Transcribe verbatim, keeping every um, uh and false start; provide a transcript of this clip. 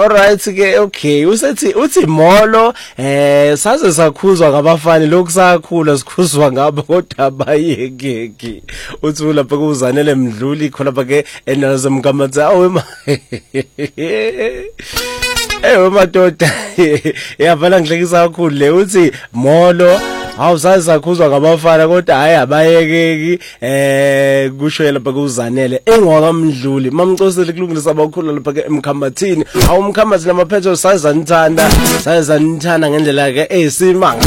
alright ke okay usethi uthi molo eh saze sakhuzwa ngabafani lokhu sakhula sikhuzwa ngabo kodwa bayekeki uthi lapha kuzanele Mdluli khona lapha ke enazo mkamatha awema Eh madoda yavala ngihlekisa kakhulu le uthi molo awusazi sakhuzwa ngabafana kodwa hayi abayekeki eh kusho lapha kuzanele engwaka Mdluli mamcosele kulungisa abakhulu lapha ke emkhambathini awumkhambathi namaphetho sayizanithanda sayizanithanda ngendlela ke esimanga